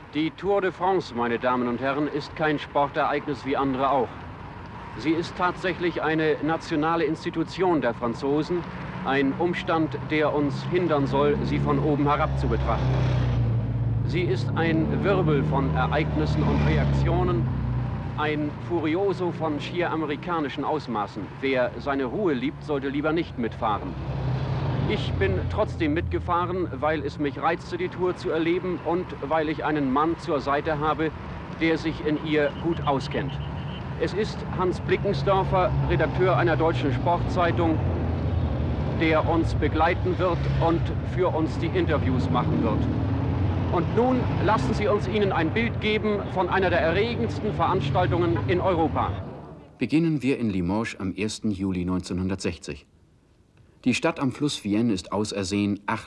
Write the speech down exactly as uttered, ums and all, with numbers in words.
Die Tour de France, meine Damen und Herren, ist kein Sportereignis wie andere auch. Sie ist tatsächlich eine nationale Institution der Franzosen, ein Umstand, der uns hindern soll, sie von oben herab zu betrachten. Sie ist ein Wirbel von Ereignissen und Reaktionen, ein Furioso von schier amerikanischen Ausmaßen. Wer seine Ruhe liebt, sollte lieber nicht mitfahren. Ich bin trotzdem mitgefahren, weil es mich reizte, die Tour zu erleben und weil ich einen Mann zur Seite habe, der sich in ihr gut auskennt. Es ist Hans Blickensdorfer, Redakteur einer deutschen Sportzeitung, der uns begleiten wird und für uns die Interviews machen wird. Und nun lassen Sie uns Ihnen ein Bild geben von einer der erregendsten Veranstaltungen in Europa. Beginnen wir in Limoges am ersten Juli neunzehnhundertsechzig. Die Stadt am Fluss Vienne ist ausersehen, acht